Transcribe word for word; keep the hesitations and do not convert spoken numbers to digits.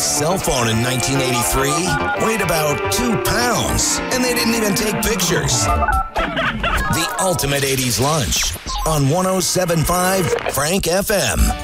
first cell phone in nineteen eighty-three weighed about two pounds, and they didn't even take pictures. The ultimate eighties lunch on one oh seven point five Frank F M.